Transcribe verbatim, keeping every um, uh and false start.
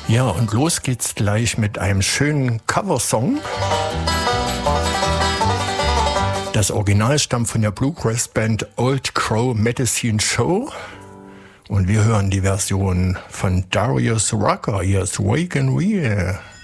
Ja, und los geht's gleich mit einem schönen Coversong. Das Original stammt von der Bluegrass-Band Old Crow Medicine Show. Und wir hören die Version von Darius Rucker. Hier ist Wake and Reel.